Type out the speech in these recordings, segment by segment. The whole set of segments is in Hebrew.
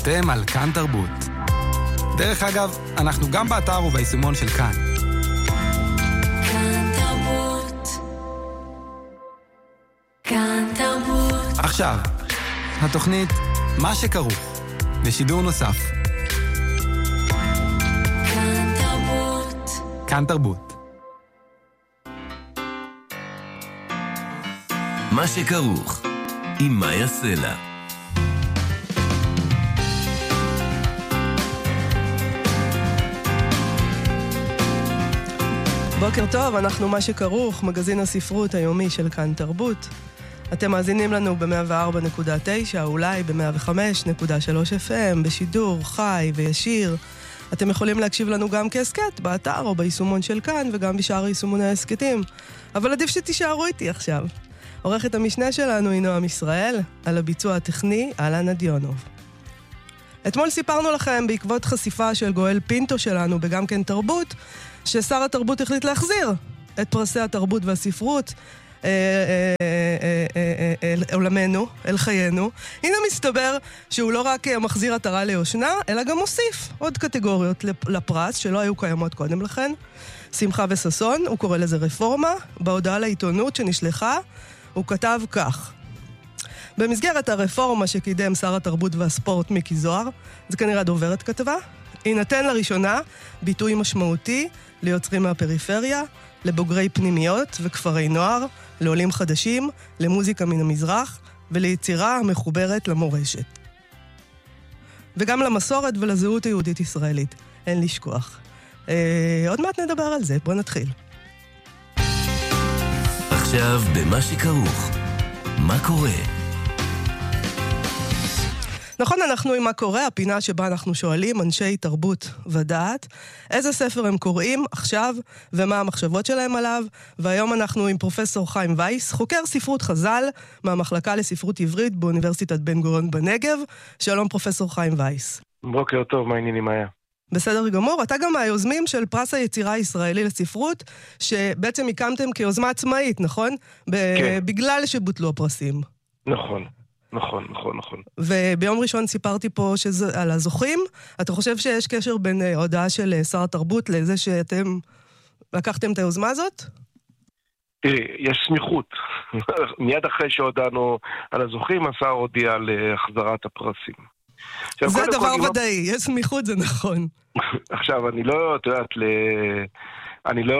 אתם על כאן תרבות. דרך אגב, אנחנו גם באתר וביישומון של כאן. כאן תרבות. כאן תרבות. עכשיו, התוכנית מה שכרוך, בשידור נוסף. כאן תרבות. כאן תרבות. מה שכרוך, עם מאיה סלע. בוקר טוב, אנחנו מה שכרוך, מגזין הספרות היומי של כאן תרבות. אתם מאזינים לנו ב-104.9, אולי ב-105.3 FM, בשידור חי וישיר. אתם יכולים להקשיב לנו גם כהסקט, באתר או ביישומון של כאן, וגם בשאר יישומוני ההסקטים. אבל עדיף שתישארו איתי עכשיו. עורכת המשנה שלנו היא נועם ישראל, על הביצוע הטכני, אלנה דיונוב. אתמול סיפרנו לכם בעקבות חשיפה של גואל פינטו שלנו בגם כן תרבות, ששר התרבות החליט להחזיר את פרסי התרבות והספרות אל עולמנו, אל חיינו. הנה מסתבר שהוא לא רק מחזיר עטרה ליושנה, אלא גם מוסיף עוד קטגוריות לפרס שלא היו קיימות קודם לכן. שמחה וססון, הוא קורא לזה רפורמה. בהודעה לעיתונות שנשלחה, הוא כתב כך: במסגרת הרפורמה שקידם שר התרבות והספורט מיקי זוהר, זה כנראה דוברת כתבה, יינתן לראשונה ביטוי משמעותי ליוצרים מהפריפריה, לבוגרי פנימיות וכפרי נוער, לעולים חדשים, למוזיקה מן המזרח וליצירה המחוברת למורשת. וגם למסורת ולזהות היהודית ישראלית, אין לשכוח. עוד מעט נדבר על זה, בוא נתחיל. עכשיו במה שכרוך, מה קורה? נכון, אנחנו עם מה קורה, הפינה שבה אנחנו שואלים אנשי תרבות ודעת, איזה ספר הם קוראים עכשיו ומה המחשבות שלהם עליו, והיום אנחנו עם פרופסור חיים וייס, חוקר ספרות חז"ל מהמחלקה לספרות עברית באוניברסיטת בן גוריון בנגב. שלום פרופסור חיים וייס. בוקר טוב, מה העניינים היה? בסדר גמור, אתה גם מהיוזמים של פרס היצירה הישראלי לספרות, שבעצם הקמתם כיוזמה עצמאית, נכון? כן. בגלל שבוטלו הפרסים. נכון. וביום ראשון סיפרתי פה על הזוכים. אתה חושב שיש קשר בין הודעה של שר התרבות לזה שאתם לקחתם את היוזמה הזאת? תראי, יש סמיכות. מיד אחרי שהודענו על הזוכים, השר הודיע על החזרת הפרסים. זה דבר ודאי, יש סמיכות, זה נכון. עכשיו, אני לא, את יודעת, אני לא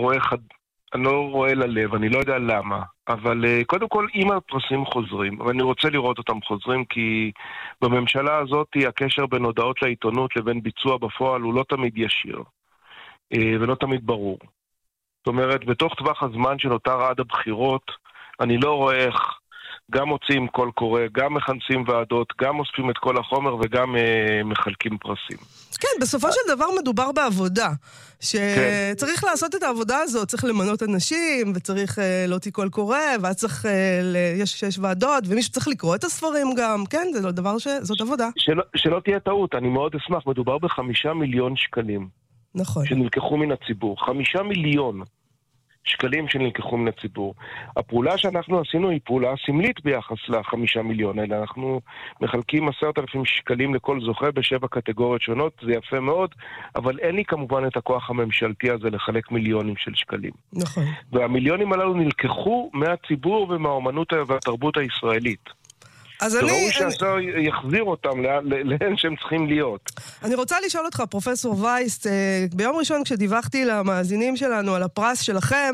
רואה ללב, אני לא יודע למה. אבל קודם כל, אם הפרסים חוזרים, ואני רוצה לראות אותם חוזרים, כי בממשלה הזאת הקשר בין הודעות לעיתונות לבין ביצוע בפועל הוא לא תמיד ישיר, ולא תמיד ברור. זאת אומרת, בתוך טווח הזמן שנותר עד הבחירות, אני לא רואה איך גם מוציאים קול קורא, גם מכנסים ועדות, גם אוספים את כל החומר וגם מחלקים פרסים. כן, בסופו של דבר מדובר בעבודה, שצריך לעשות את העבודה הזאת, צריך למנות אנשים, וצריך להוציא קול קורא, ואז צריך, יש ועדות, ומישהו צריך לקרוא את הספרים גם, כן, זה לא דבר זאת עבודה. שלא תהיה טעות, אני מאוד אשמח, מדובר ב5 מיליון שקלים. נכון. שנלקחו מן הציבור, 5 מיליון שקלים שנלקחו מן הציבור. הפעולה שאנחנו עשינו היא פעולה סמלית ביחס ל5 מיליון האלה. אנחנו מחלקים 10,000 שקלים לכל זוכה ב7 קטגוריות שונות, זה יפה מאוד, אבל אין לי כמובן את הכוח הממשלתי הזה לחלק מיליונים של שקלים. נכון. והמיליונים הללו נלקחו מהציבור ומהאומנות והתרבות הישראלית. ראוי שהשר יחזיר אותם לאן שהם צריכים להיות. אני רוצה לשאול אותך, פרופסור וייס, ביום ראשון כשדיווחתי למאזינים שלנו על הפרס שלכם,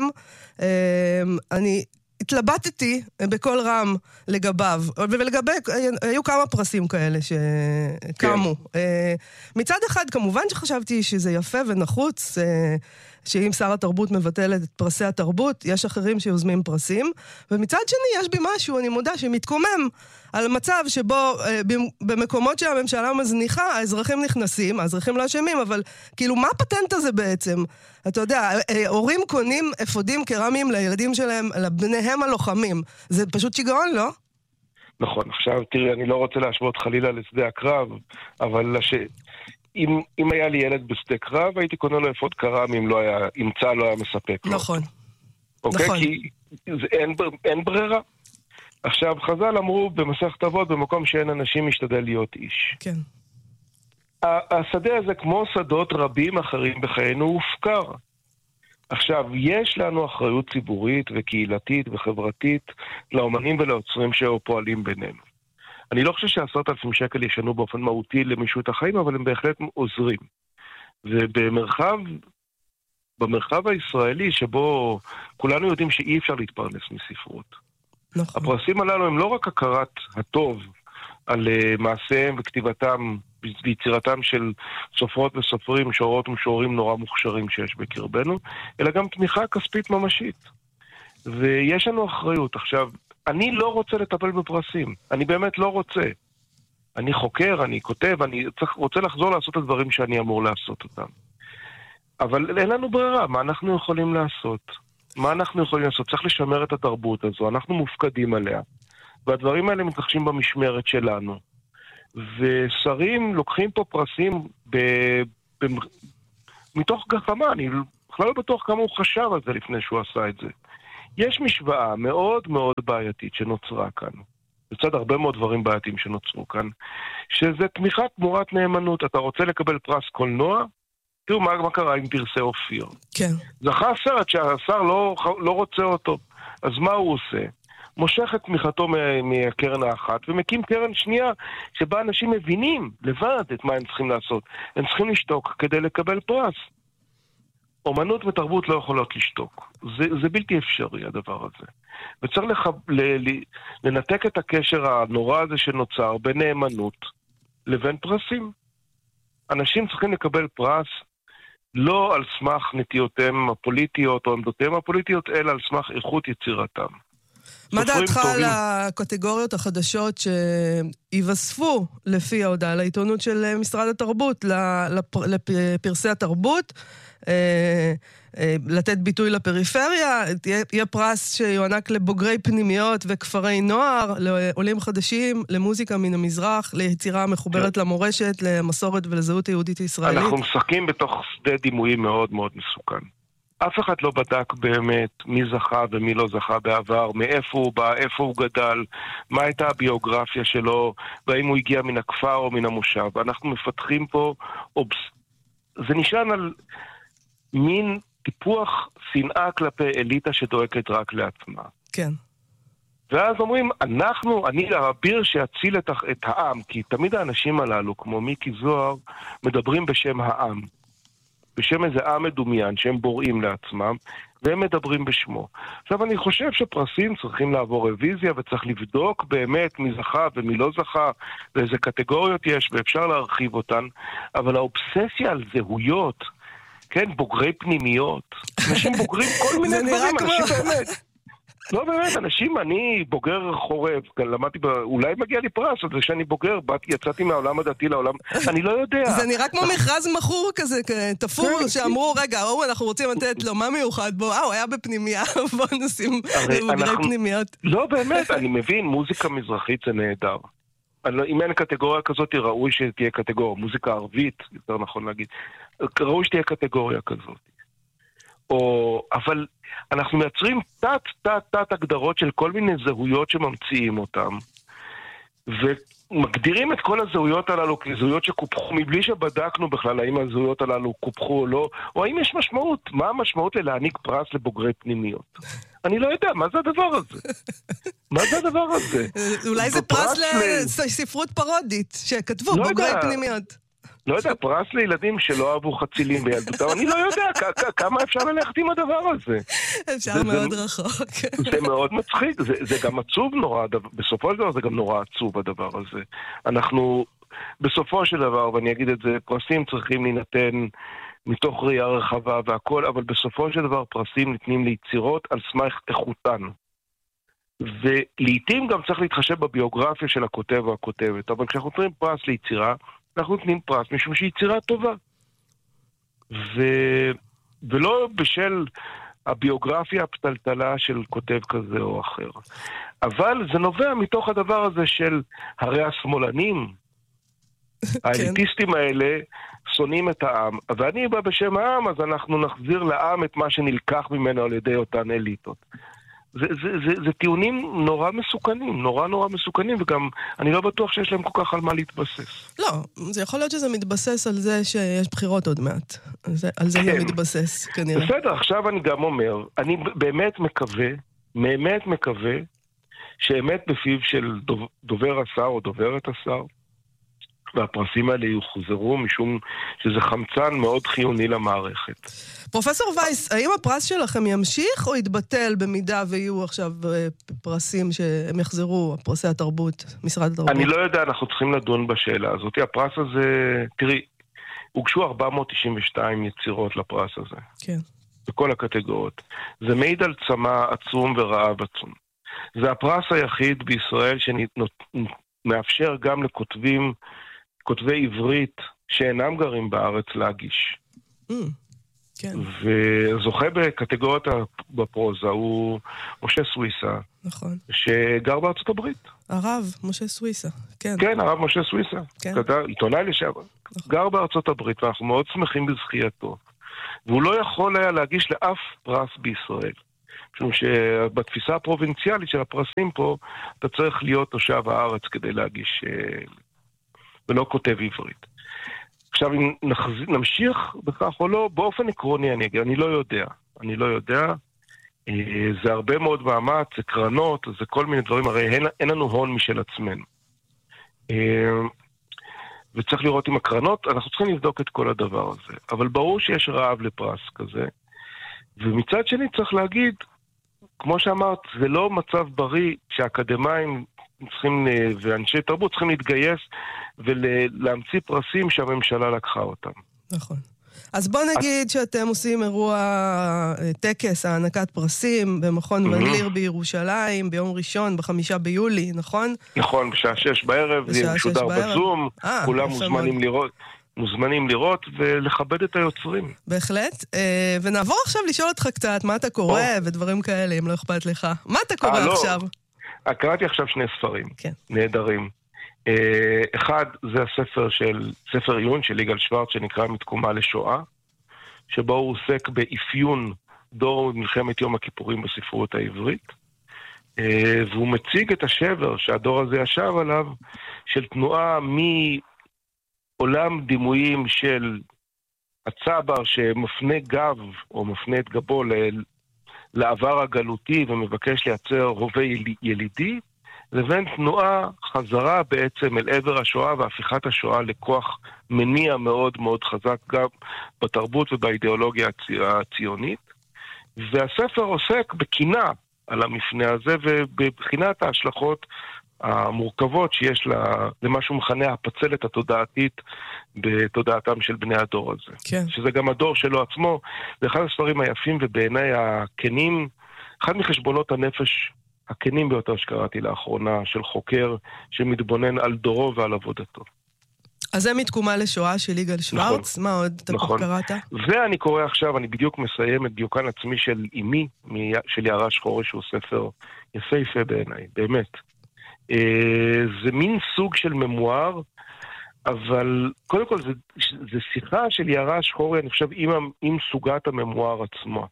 אני התלבטתי בכל רם לגביו, ולגבי, היו כמה פרסים כאלה שקמו. מצד אחד, כמובן שחשבתי שזה יפה ונחוץ, שאם שר התרבות מבטל את פרסי התרבות, יש אחרים שיוזמים פרסים, ומצד שני יש בי משהו, אני מודה, שמתקומם על מצב שבו במקומות שהממשלה מזניחה, האזרחים נכנסים, האזרחים לא אשמים, אבל כאילו מה הפטנט הזה בעצם? אתה יודע, הורים קונים אפודים קרמיים לילדים שלהם, לבניהם הלוחמים. זה פשוט שיגעון, לא? נכון, עכשיו תראי, אני לא רוצה להשוות חלילה לשדה הקרב, אבל אם היה לי ילד בשדה קרב, הייתי קונה לו אפוד קרם אם צה"ל לא היה מספק לו. נכון. אוקיי? נכון. כי אין ברירה. עכשיו, חז"ל אמרו במסכת אבות, במקום שאין אנשים משתדל להיות איש. כן. השדה הזה, כמו שדות רבים אחרים בחיינו, הוא הופקר. עכשיו, יש לנו אחריות ציבורית וקהילתית וחברתית לאומנים וליוצרים שפועלים בינינו. אני לא חושב ש10,000 שקל ישנו באופן מהותי למישהו את החיים, אבל הם בהחלט עוזרים. ובמרחב הישראלי, שבו כולנו יודעים שאי אפשר להתפרנס מספרות. נכון. הפרסים הללו הם לא רק הכרת הטוב על מעשיהם וכתיבתם ויצירתם של סופרות וסופרים, שורות ומשוררים נורא מוכשרים שיש בקרבנו, אלא גם תמיכה כספית ממשית. ויש לנו אחריות. עכשיו, אני לא רוצה לטפל בפרסים. אני באמת לא רוצה. אני חוקר, אני כותב, אני רוצה לחזור לעשות את הדברים שאני אמור לעשות אותם. אבל אין לנו ברירה. מה אנחנו יכולים לעשות? מה אנחנו יכולים לעשות? צריך לשמר את התרבות הזו. אנחנו מופקדים עליה. והדברים האלה מתרחשים במשמרת שלנו. ושרים לוקחים פה פרסים מתוך גחמה. אני בכלל לא בטוח כמה הוא חשב על זה לפני שהוא עשה את זה. יש משוואה מאוד מאוד בעייתית שנוצרה כאן. לצד הרבה מאוד דברים בעייתיים שנוצרו כאן, שזה תמיכה תמורת נאמנות. אתה רוצה לקבל פרס קולנוע? תראו מה קרה עם פרסי אופיר. כן. זכה סרט שהשר לא רוצה אותו. אז מה הוא עושה? מושך את תמיכתו מהקרן האחת, ומקים קרן שנייה, שבה אנשים מבינים לבד את מה הם צריכים לעשות. הם צריכים לשתוק כדי לקבל פרס. אומנות ותרבות לא יכולות לשתוק. זה בלתי אפשרי, הדבר הזה. וצריך לנתק את הקשר הנורא הזה שנוצר בין נאמנות לבין פרסים. אנשים צריכים לקבל פרס לא על סמך נטיותיהם הפוליטיות או עמדותיהם הפוליטיות, אלא על סמך איכות יצירתם. מה דעתך על הקטגוריות החדשות שיווספו לפי ההודעה לעיתונות של משרד התרבות, לפרסי התרבות, לתת ביטוי לפריפריה, יהיה פרס שיוענק לבוגרי פנימיות וכפרי נוער, לעולים חדשים, למוזיקה מן המזרח, ליצירה מחוברת למורשת, למסורת ולזהות היהודית הישראלית. אנחנו משחקים בתוך שדה דימויים מאוד מאוד מסוכן. אף אחד לא בדק באמת מי זכה ומי לא זכה בעבר, מאיפה הוא בא, איפה הוא גדל, מה הייתה הביוגרפיה שלו, והאם הוא הגיע מן הכפר או מן המושב. אנחנו מפתחים פה, זה נשען על מין טיפוח שנאה כלפי אליטה שדואגת רק לעצמה. כן. ואז אומרים, אני האביר שיציל את העם, כי תמיד האנשים הללו, כמו מיקי זוהר, מדברים בשם העם. בשם איזה עם מדומיין שהם בוראים לעצמם, והם מדברים בשמו. עכשיו אני חושב שפרסים צריכים לעבור רוויזיה, וצריך לבדוק באמת מי זכה ומי לא זכה, ואיזה קטגוריות יש, ואפשר להרחיב אותן, אבל האובססיה על זהויות, כן, בוגרי פנימיות, אנשים בוגרים כל מיני דברים, אנשים באמת. לא באמת, אנשים, אני בוגר חורב, למדתי, אולי מגיע לי פרס, על זה שאני בוגר, יצאתי מהעולם הדתי לעולם, אני לא יודע. זה נראה כמו מכרז מכור כזה, תפור, שאמרו, רגע, אנחנו רוצים לתת לו, מה מיוחד בו? הוא היה בפנימיה, בוא נשים בוגרי פנימיות. לא באמת, אני מבין, מוזיקה מזרחית זה נהדר. אם אין קטגוריה כזאת, ראוי שתהיה קטגוריה, מוזיקה ערבית, יותר נכון להגיד, ראוי שתהיה קטגוריה כזאת. אבל אנחנו מייצרים תת הגדרות של כל מיני זהויות שממציאים אותם, ומגדירים את כל הזהויות הללו כזהויות שקופחו, מבלי שבדקנו בכלל האם הזהויות הללו קופחו או לא, או האם יש משמעות, מה המשמעות להעניק פרס לבוגרי פנימיות. אני לא יודע, מה זה הדבר הזה? מה זה הדבר הזה? אולי זה פרס לספרות פרודית, שכתבו בוגרי פנימיות. לא יודע, פרס לילדים שלא אהבו חצילים בילדותם, אני לא יודע כמה אפשר ללכת עם הדבר הזה. אפשר מאוד רחוק. זה מאוד מצחיק, זה גם עצוב נורא, בסופו של דבר זה גם נורא עצוב הדבר הזה. אנחנו, בסופו של דבר, ואני אגיד את זה, פרסים צריכים להינתן מתוך ראייה רחבה והכל, אבל בסופו של דבר פרסים ניתנים ליצירות על סמך איכותן. ולעיתים גם צריך להתחשב בביוגרפיה של הכותב או הכותבת, אבל כשאנחנו נותנים פרס ליצירה, אנחנו נותנים פרס משום שהיא יצירה טובה. ולא בשל הביוגרפיה הפתלתלה של כותב כזה או אחר. אבל זה נובע מתוך הדבר הזה של הרי השמאלנים, האליטיסטים האלה שונאים את העם. ואני בא בשם העם, אז אנחנו נחזיר לעם את מה שנלקח ממנו על ידי אותן אליטות. זה טיעונים נורא מסוכנים, נורא מסוכנים, וגם אני לא בטוח שיש להם כל כך על מה להתבסס. לא, זה יכול להיות שזה מתבסס על זה שיש בחירות עוד מעט. על זה זה מתבסס, כנראה. בסדר, עכשיו אני גם אומר, אני באמת מקווה, שאמת בפיו של דובר השר או דוברת השר, והפרסים האלה יוחזרו, משום שזה חמצן מאוד חיוני למערכת. פרופסור וייס, האם הפרס שלכם ימשיך או יתבטל במידה ויהיו עכשיו פרסים שהם יחזרו, פרסי התרבות, משרד התרבות? אני לא יודע, אנחנו צריכים לדון בשאלה הזאת. הפרס הזה, תראי, הוגשו 492 יצירות לפרס הזה. כן. בכל הקטגוריות. זה מעיד על צמא עצום ורעב עצום. זה הפרס היחיד בישראל שמאפשר גם כותבי עברית שאינם גרים בארץ להגיש. כן. וזוכה בקטגוריות בפרוזה הוא משה סוויסה. נכון. שגר בארצות הברית. הרב משה סוויסה, כן. כן, הרב משה סוויסה. כן. עיתונאי לשעבר. נכון. גר בארצות הברית, ואנחנו מאוד שמחים בזכייתו. והוא לא יכול היה להגיש לאף פרס בישראל. משום שבתפיסה הפרובינציאלית של הפרסים פה, אתה צריך להיות תושב הארץ כדי להגיש, ולא כותב עברית. עכשיו, אם נמשיך בכך או לא, באופן עקרוני אני אגיד, אני לא יודע. זה הרבה מאוד מאמץ, זה קרנות, זה כל מיני דברים, הרי אין לנו הון משל עצמנו. וצריך לראות עם הקרנות, אנחנו צריכים לבדוק את כל הדבר הזה. אבל ברור שיש רעב לפרס כזה. ומצד שני צריך להגיד, כמו שאמרת, זה לא מצב בריא שהאקדמיים צריכים, ואנשי תרבות צריכים להתגייס ולהמציא פרסים שהממשלה לקחה אותם. נכון. אז בוא נגיד שאתם עושים אירוע טקס, הענקת פרסים במכון ון ליר בירושלים, ביום ראשון, ב5 ביולי, נכון? נכון, בשעה 6 בערב, זה משודר בזום, כולם מוזמנים לראות ולכבד את היוצרים. בהחלט. ונעבור עכשיו לשאול אותך קצת מה אתה קורא ודברים כאלה, אם לא אכפת לך. מה אתה קורא עכשיו? קראתי עכשיו 2 ספרים נהדרים. אחד זה ספר עיון של יגאל שוורץ שנקרא מתקומה לשואה, שבו הוא עוסק באפיון דור מלחמת יום הכיפורים בספרות העברית, והוא מציג את השבר שהדור הזה ישב עליו, של תנועה מעולם דימויים של הצבר שמפנה גב או מפנה את גבו לעבר הגלותי ומבקש לייצר הווה ילידי, לבין תנועה חזרה בעצם אל עבר השואה והפיכת השואה לכוח מניע מאוד מאוד חזק גם בתרבות ובאידיאולוגיה הציונית. והספר עוסק בקינה על המפנה הזה ובבחינת ההשלכות המורכבות שיש למה שהוא מכנה הפצלת התודעתית בתודעתם של בני הדור הזה. כן. שזה גם הדור שלו עצמו, זה אחד הספרים היפים ובעיניי הכנים, אחד מחשבונות הנפש הכנים ביותר שקראתי לאחרונה, של חוקר שמתבונן על דורו ועל עבודתו. אז זה מתקומה לשואה של יגאל שוורץ? מה עוד אתה פה קראת? ואני קורא עכשיו, אני בדיוק מסיים את דיוקן עצמי של אמי, של יערה שחורי, שהוא ספר יפהפה בעיניי, באמת. זה מין סוג של ממואר, אבל קודם כל זה שיחה של יערה שחורי, אני חושב, עם סוגת הממואר עצמו.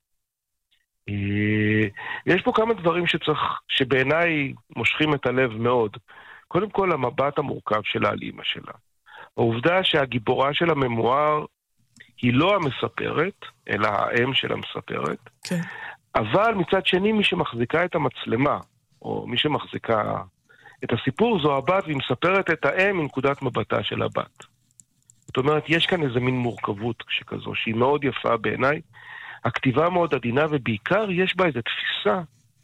יש פה כמה דברים שבעיניי מושכים את הלב מאוד. קודם כל, המבט המורכב שלה על אמא שלה. העובדה שהגיבורה של הממואר היא לא המספרת, אלא האם של המספרת. כן. אבל מצד שני, מי שמחזיקה את המצלמה, או מי שמחזיקה את הסיפור, זו הבת, והיא מספרת את האם מנקודת מבטה של הבת. זאת אומרת, יש כאן איזה מין מורכבות שכזו, שהיא מאוד יפה בעיניי. הכתיבה מאוד עדינה, ובעיקר יש בה איזו תפיסה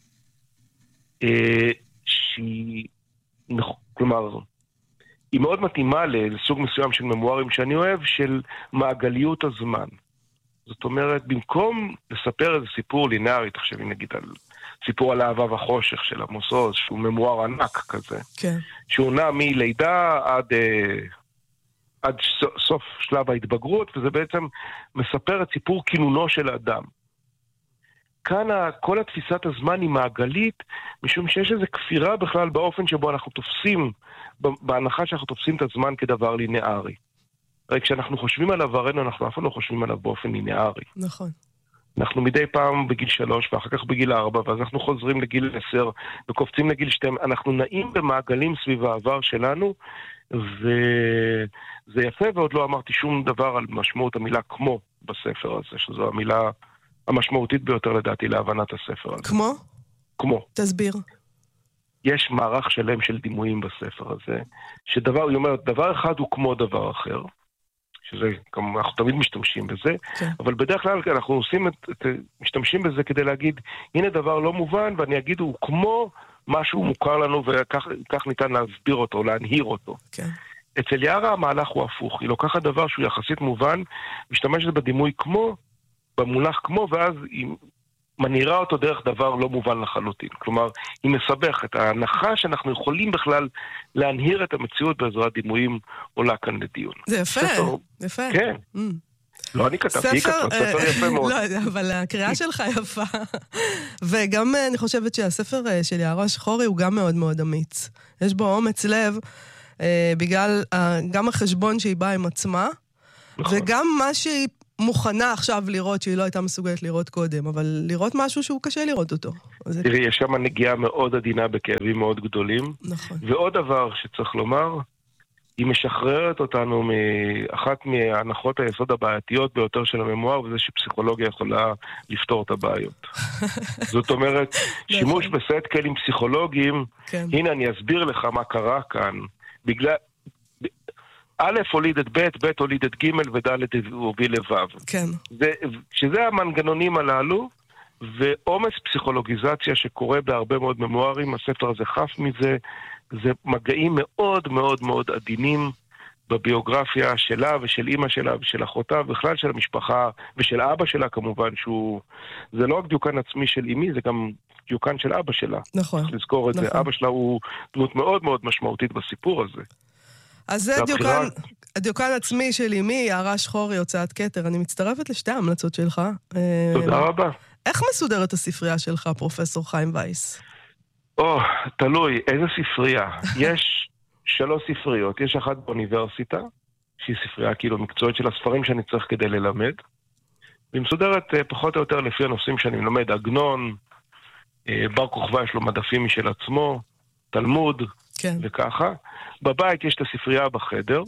שהיא, כלומר, היא מאוד מתאימה לסוג מסוים של ממוארים שאני אוהב, של מעגליות הזמן. זאת אומרת, במקום לספר איזה סיפור לינארי, תחשבי נגיד על סיפור על אהבה וחושך של עמוס עוז, שהוא ממואר ענק כזה, כן. שהוא נע מלידה עד סוף שלב ההתבגרות, וזה בעצם מספר את סיפור כינונו של האדם. כאן כל התפיסת הזמן היא מעגלית, משום שיש איזו כפירה בכלל באופן שבו אנחנו תופסים, בהנחה שאנחנו תופסים את הזמן כדבר לינארי. הרי כשאנחנו חושבים על עברנו, אנחנו אף פעם לא חושבים עליו באופן לינארי. נכון. אנחנו מדי פעם בגיל 3 ואחר כך בגיל 4, ואז אנחנו חוזרים לגיל 10 וקופצים לגיל 2. אנחנו נעים במעגלים סביב העבר שלנו, וזה יפה, ועוד לא אמרתי שום דבר על משמעות המילה כמו בספר הזה, שזו המילה המשמעותית ביותר לדעתי להבנת הספר הזה. כמו? כמו. תסביר. יש מערך שלם של דימויים בספר הזה, היא אומרת, דבר אחד הוא כמו דבר אחר, שזה, אנחנו תמיד משתמשים בזה, כן. אבל בדרך כלל אנחנו משתמשים בזה כדי להגיד, הנה דבר לא מובן, ואני אגיד, הוא כמו משהו מוכר לנו, וכך ניתן להסביר אותו, להנהיר אותו. כן. אצל יערה המהלך הוא הפוך, היא לוקחת דבר שהוא יחסית מובן, משתמשת בדימוי כמו, במונח כמו, ואז היא מנהירה אותו דרך דבר לא מובן לחלוטין. כלומר, היא מסבך את ההנחה שאנחנו יכולים בכלל להנהיר את המציאות בעזרת דימויים עולה כאן לדיון. זה יפה, יפה. כן. לא אני כתבתי, היא כתבת, ספר יפה מאוד. לא, אבל הקריאה שלך יפה. וגם אני חושבת שהספר של יערה שחורי הוא גם מאוד מאוד אמיץ. יש בו אומץ לב, בגלל גם החשבון שהיא באה עם עצמה, וגם מה שהיא מוכנה עכשיו לראות שהיא לא הייתה מסוגלת לראות קודם, אבל לראות משהו שהוא קשה לראות אותו. תראי, יש שם נגיעה מאוד עדינה בכאבים מאוד גדולים. נכון. ועוד דבר שצריך לומר, היא משחררת אותנו מאחת מהנחות היסוד הבעייתיות ביותר של הממואר, וזה שפסיכולוגיה יכולה לפתור את הבעיות. זאת אומרת, שימוש בסט כלים פסיכולוגיים, הנה אני אסביר לך מה קרה כאן, בגלל א' הוליד את ב', ב' הוליד את ג' וד' הוביל לו'. כן. שזה המנגנונים הללו, ועומס פסיכולוגיזציה שקורה בהרבה מאוד ממוארים, הספר הזה חף מזה, זה מגעים מאוד מאוד מאוד עדינים בביוגרפיה שלה ושל אמא שלה ושל אחותה, בכלל של המשפחה ושל אבא שלה כמובן, זה לא רק דיוקן עצמי של אמי, זה גם דיוקן של אבא שלה. נכון. צריך לזכור את זה, אבא שלה הוא דמות מאוד מאוד משמעותית בסיפור הזה. אז זה הדיוקן עצמי של אמי, יערה שחורי, הוצאת כתר. אני מצטרפת לשתי ההמלצות שלך. תודה רבה. איך מסודרת הספרייה שלך, פרופסור חיים וייס? תלוי, איזה ספרייה? יש 3 ספריות. יש אחת באוניברסיטה, שהיא ספרייה כאילו מקצועית של הספרים שאני צריך כדי ללמד. והיא מסודרת פחות או יותר לפי הנושאים שאני מלמד, עגנון, בר כוכבא יש לו מדפים משל עצמו, תלמוד, כן. וככה. בבית יש את הספרייה בחדר.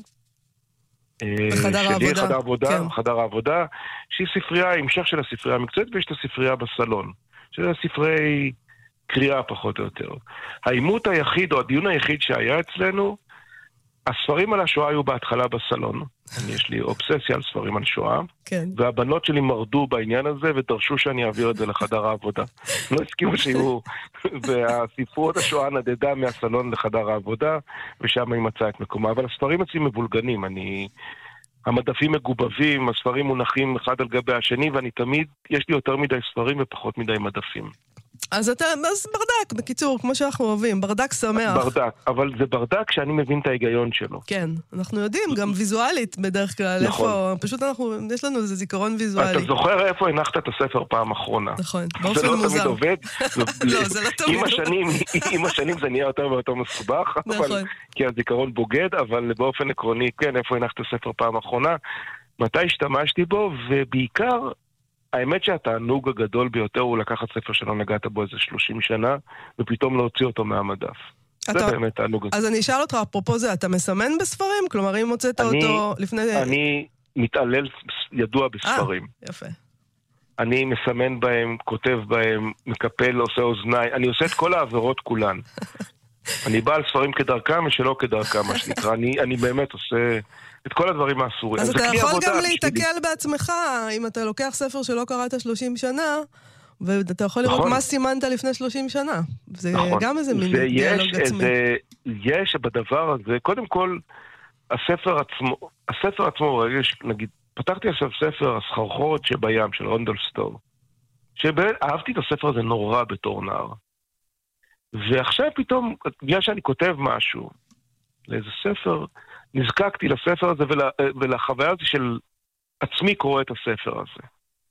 בחדר העבודה. כן. חדר העבודה, שהיא ספרייה, המשך של הספרייה המקצועית, ויש את הספרייה בסלון. שזה ספרי קריאה פחות או יותר. העימות היחיד, או הדיון היחיד שהיה אצלנו, הספרים על השואה היו בהתחלה בסלון. יש לי אובססיה על ספרים על שואה. כן. והבנות שלי מרדו בעניין הזה, ודרשו שאני אעביר את זה לחדר העבודה. לא הסכימו שיהיו, והספרות השואה נדדה מהסלון לחדר העבודה, ושם היא מצאה את מקומה. אבל הספרים אצלי מבולגנים, המדפים מגובבים, הספרים מונחים אחד על גבי השני, ואני תמיד, יש לי יותר מדי ספרים ופחות מדי מדפים. אז ברדק, בקיצור, כמו שאנחנו אוהבים, ברדק שמח. ברדק, אבל זה ברדק שאני מבין את ההיגיון שלו. כן, אנחנו יודעים, גם ויזואלית בדרך כלל, נכון. פשוט יש לנו איזה זיכרון ויזואלי. אתה זוכר איפה הנחת את הספר פעם אחרונה? נכון, באופן מוזר. זה לא תמיד עובד. לא, זה לא תמיד עובד. עם השנים זה נהיה יותר ויותר מסובך, כי הזיכרון בוגד, אבל באופן עקרוני, כן, איפה הנחת את הספר פעם אחרונה? מתי השתמשתי בו, ובעיקר האמת שהתענוג הגדול ביותר הוא לקחת ספר שלא נגעת בו איזה 30 שנה, ופתאום להוציא אותו מהמדף. זה באמת תענוג. אז אני אשאל אותך, אפרופו זה, אתה מסמן בספרים? כלומר, אם הוצאת אותו לפני... אני מתעלל ידוע בספרים. יפה. אני מסמן בהם, כותב בהם, מקפל, עושה אוזניים, אני עושה את כל העבירות כולן. אני בא על ספרים כדרכם ושלא כדרכם, מה שנקרא. אני באמת עושה את כל הדברים האסורים. אז אתה יכול גם להתקל בעצמך, אם אתה לוקח ספר שלא קראת 30 שנה, ואתה יכול לראות מה סימנת לפני 30 שנה. זה גם איזה מין דיאלוג עצמי. יש בדבר הזה, קודם כל, הספר עצמו, נגיד, פתחתי עכשיו ספר הסחרחורת שבים, של רונדולף סטור, שאהבתי את הספר הזה נורא בתור נער. ועכשיו פתאום, בגלל שאני כותב משהו לאיזה ספר, נזקקתי לספר הזה ולחוויה הזו של עצמי קורא את הספר הזה.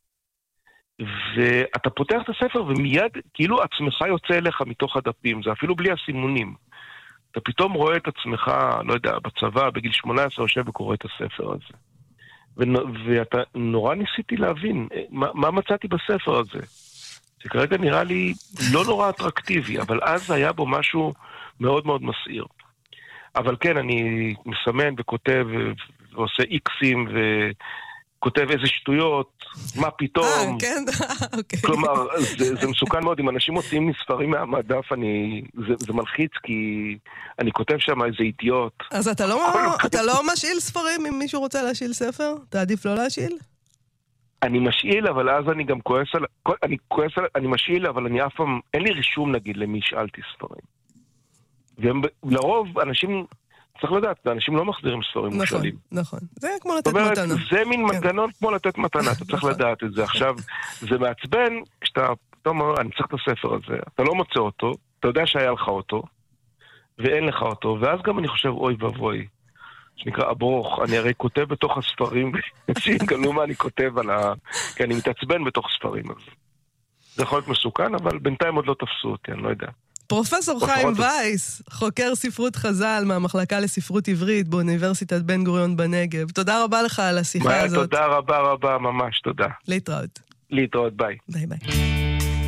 ואתה פותח את הספר ומיד כאילו עצמך יוצא אליך מתוך הדפים, זה אפילו בלי הסימונים. אתה פתאום רואה את עצמך, לא יודע, בצבא, בגיל 18 יושב וקורא את הספר הזה. ואתה נורא ניסיתי להבין מה מצאתי בספר הזה. שכרגע נראה לי לא נורא אטרקטיבי, אבל אז היה בו משהו מאוד מאוד מסעיר. אבל כן, אני מסמן וכותב ועושה איקסים וכותב איזה שטויות, מה פתאום. כן, אוקיי. כלומר, זה מסוכן מאוד. אם אנשים מוציאים לי ספרים מהמדף, זה מלחיץ, כי אני כותב שם איזה אידיוט. אז אתה לא משאיל ספרים אם מישהו רוצה להשאיל ספר? אתה עדיף לא להשאיל? אני משאיל, אבל אז אני גם כועס על... אני משאיל, אבל אני אף פעם... אין לי רישום, נגיד, למי שאלתי ספרים. ולרוב, אנשים... צריך לדעת, אנשים לא מחזירים ספרים מושאלים. נכון. זה כמו לתת מתנה. זה מין מנגנון כמו לתת מתנה, אתה צריך לדעת את זה. עכשיו, זה מעצבן, כשאתה אומר, אני צריך את הספר הזה, אתה לא מוצא אותו, אתה יודע שהיה לך אותו, ואין לך אותו, ואז גם אני חושב, אוי ואבוי, שנקרא אברוך, אני הרי כותב בתוך הספרים, שיגלו מה אני כותב כי אני מתעצבן בתוך ספרים, אז זה יכול להיות מסוכן, אבל בינתיים עוד לא תפסו אותי, אני לא יודע. פרופסור חיים וייס, חוקר ספרות חז"ל מהמחלקה לספרות עברית באוניברסיטת בן גוריון בנגב. תודה רבה לך על השיחה הזאת. תודה רבה, ממש תודה. להתראות. להתראות, ביי. ביי ביי.